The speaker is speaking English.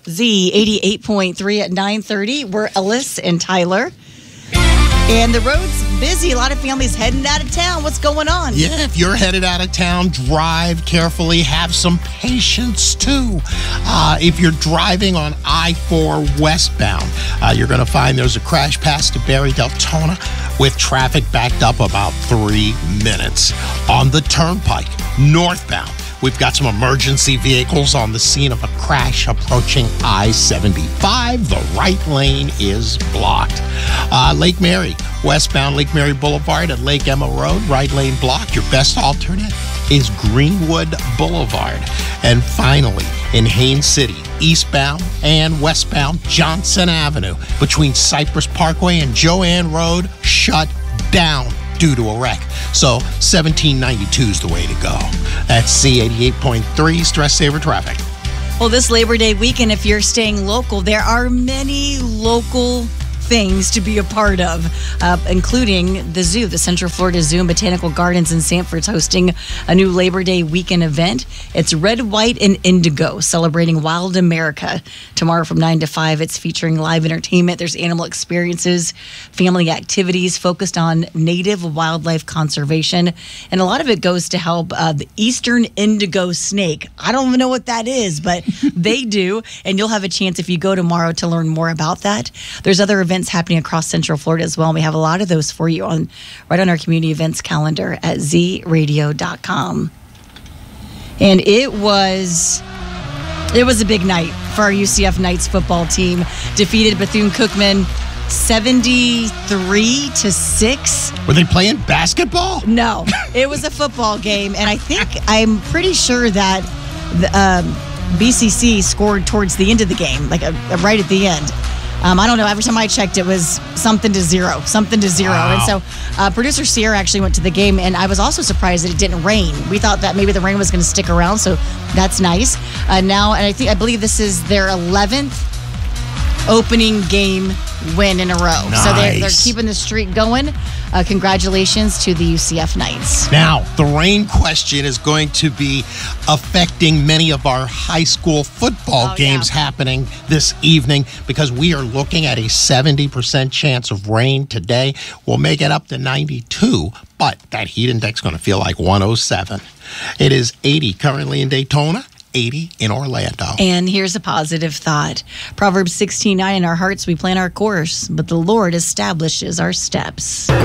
Z88.3 at 9:30. We're Ellis and Tyler. And the road's busy. A lot of families heading out of town. What's going on? Yeah, if you're headed out of town, drive carefully. Have some patience, too. If you're driving on I-4 westbound, you're going to find there's a crash past to Barry-Deltona with traffic backed up about 3 minutes. On the Turnpike, northbound, we've got some emergency vehicles on the scene of a crash approaching I-75. The right lane is blocked. Lake Mary, westbound Lake Mary Boulevard at Lake Emma Road, right lane blocked. Your best alternate is Greenwood Boulevard. And finally, in Haines City, eastbound and westbound Johnson Avenue between Cypress Parkway and Joanne Road shut down due to a wreck. So 1792 is the way to go. That's Z88.3 Stress Saver Traffic. Well, this Labor Day weekend, if you're staying local, there are many local things to be a part of, including the zoo. The Central Florida Zoo and Botanical Gardens in Sanford's hosting a new Labor Day weekend event. It's Red, White, and Indigo, celebrating Wild America. Tomorrow from 9 to 5, it's featuring live entertainment. There's animal experiences, family activities focused on native wildlife conservation. And a lot of it goes to help the Eastern Indigo snake. I don't even know what that is, but they do. And you'll have a chance if you go tomorrow to learn more about that. There's other events happening across Central Florida as well. And we have a lot of those for you right on our community events calendar at zradio.com. And it was a big night for our UCF Knights football team. Defeated Bethune-Cookman 73-6. Were they playing basketball? No, it was a football game. And I'm pretty sure that the, BCC scored towards the end of the game, like right at the end. I don't know. Every time I checked, it was something to zero. Wow. And so producer Sierra actually went to the game, and I was also surprised that it didn't rain. We thought that maybe the rain was going to stick around, so that's nice. Now, and I believe this is their 11th opening game win in a row. Nice. So they're keeping the streak going. Congratulations to the UCF Knights. Now, the rain question is going to be affecting many of our high school football games happening this evening because we are looking at a 70% chance of rain today. We'll make it up to 92, but that heat index is going to feel like 107. It is 80 currently in Daytona. 80 in Orlando. And here's a positive thought. Proverbs 16:9, in our hearts we plan our course, but the Lord establishes our steps.